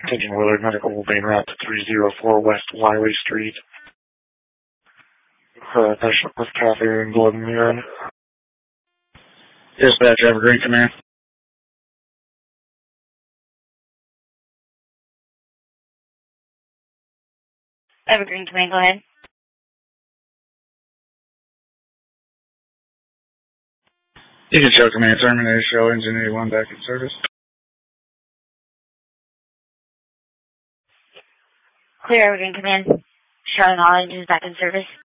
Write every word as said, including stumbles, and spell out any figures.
Taking Willard Medical will be en route to three oh four West Wiley Street. For a patient with catheter and blood and urine. Dispatch, Evergreen Command. Evergreen Command, go ahead. You can show command terminated, show engine eighty-one back in service. Clear, Evergreen Command. Showing all engines back in service.